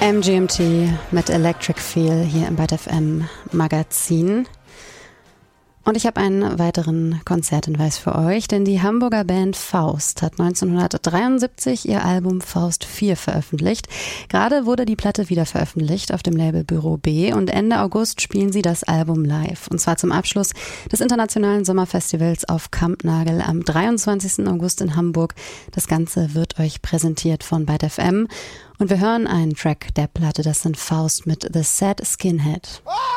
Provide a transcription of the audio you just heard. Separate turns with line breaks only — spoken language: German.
MGMT mit Electric Feel hier im Byte FM Magazin. Und ich habe einen weiteren Konzerthinweis für euch, denn die Hamburger Band Faust hat 1973 ihr Album Faust 4 veröffentlicht. Gerade wurde die Platte wieder veröffentlicht auf dem Label Büro B und Ende August spielen sie das Album live. Und zwar zum Abschluss des Internationalen Sommerfestivals auf Kampnagel am 23. August in Hamburg. Das Ganze wird euch präsentiert von Byte FM. Und wir hören einen Track der Platte, das sind Faust mit The Sad Skinhead.